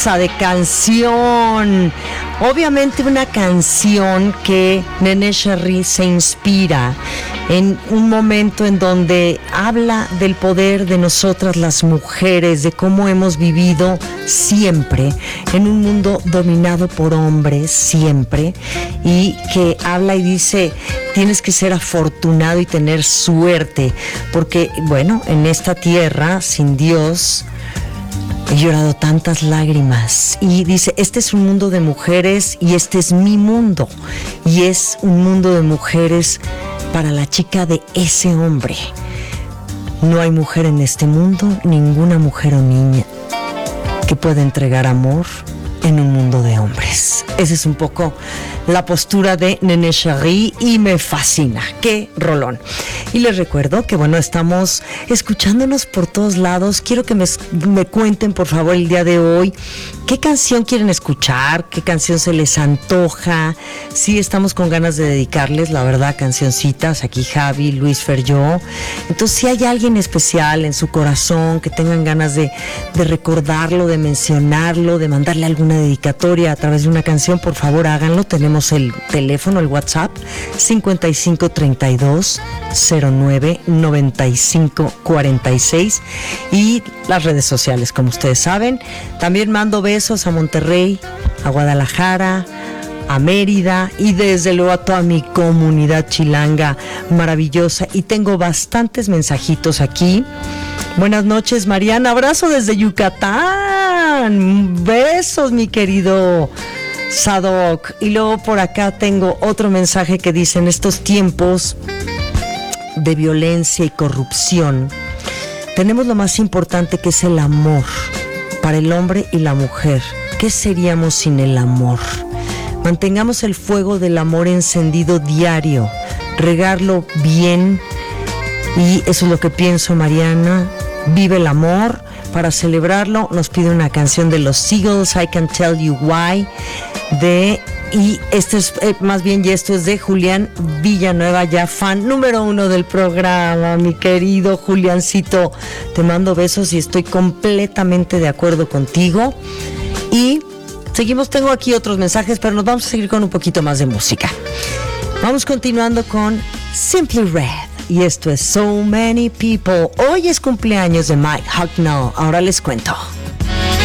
belleza de canción. Obviamente una canción que Néné Cherry se inspira en un momento en donde habla del poder de nosotras las mujeres, de cómo hemos vivido siempre en un mundo dominado por hombres, siempre, y que habla y dice, tienes que ser afortunado y tener suerte, porque, bueno, en esta tierra, sin Dios, he llorado tantas lágrimas. Y dice, este es un mundo de mujeres y este es mi mundo. Y es un mundo de mujeres para la chica de ese hombre. No hay mujer en este mundo, ninguna mujer o niña, que pueda entregar amor en un mundo de hombres. Esa es un poco la postura de Néné Cherry y me fascina. ¡Qué rolón! Y les recuerdo que, bueno, estamos escuchándonos por todos lados. Quiero que me cuenten, por favor, el día de hoy, qué canción quieren escuchar, qué canción se les antoja. Sí, estamos con ganas de dedicarles, la verdad, cancioncitas. Aquí Javi, Luis Fer, yo. Entonces, si hay alguien especial en su corazón que tengan ganas de recordarlo, de mencionarlo, de mandarle alguna dedicatoria a través de una canción, por favor, háganlo. Tenemos el teléfono, el WhatsApp, 5532 09 95 46 y las redes sociales, como ustedes saben. También mando besos a Monterrey, a Guadalajara, a Mérida y desde luego a toda mi comunidad chilanga maravillosa. Y tengo bastantes mensajitos aquí. Buenas noches, Mariana. Abrazo desde Yucatán. Besos, mi querido Sadok. Y luego por acá tengo otro mensaje que dice: en estos tiempos de violencia y corrupción, tenemos lo más importante, que es el amor para el hombre y la mujer. ¿Qué seríamos sin el amor? Mantengamos el fuego del amor encendido diario, regarlo bien, y eso es lo que pienso, Mariana. Vive el amor. Para celebrarlo nos pide una canción de los Seagulls, I Can Tell You Why, y esto es más bien, y esto es de Julián Villanueva, ya fan número 1 del programa. Mi querido Juliancito, te mando besos y estoy completamente de acuerdo contigo. Y seguimos, tengo aquí otros mensajes, pero nos vamos a seguir con un poquito más de música. Vamos continuando con Simply Red, y esto es So Many People. Hoy es cumpleaños de Mike Hucknall, ahora les cuento.